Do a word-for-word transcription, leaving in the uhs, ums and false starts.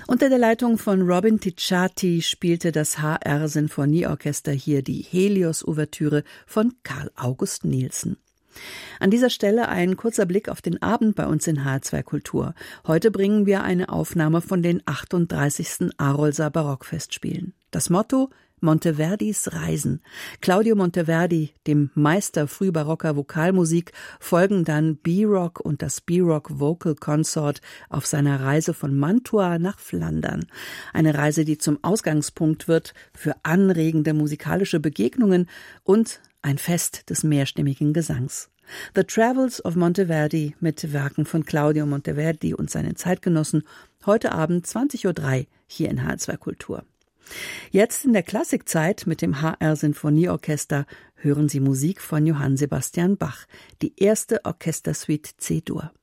Unter der Leitung von Robin Ticciati spielte das H R-Sinfonieorchester hier die Helios-Ouvertüre von Karl August Nielsen. An dieser Stelle ein kurzer Blick auf den Abend bei uns in H R zwei Kultur. Heute bringen wir eine Aufnahme von den achtunddreißigsten Arolser Barockfestspielen. Das Motto: Monteverdis Reisen. Claudio Monteverdi, dem Meister frühbarocker Vokalmusik, folgen dann B-Rock und das B-Rock Vocal Consort auf seiner Reise von Mantua nach Flandern. Eine Reise, die zum Ausgangspunkt wird für anregende musikalische Begegnungen und ein Fest des mehrstimmigen Gesangs. The Travels of Monteverdi mit Werken von Claudio Monteverdi und seinen Zeitgenossen, heute Abend zwanzig Uhr drei hier in H R zwei Kultur. Jetzt in der Klassikzeit mit dem H R-Sinfonieorchester hören Sie Musik von Johann Sebastian Bach, die erste Orchestersuite C-Dur.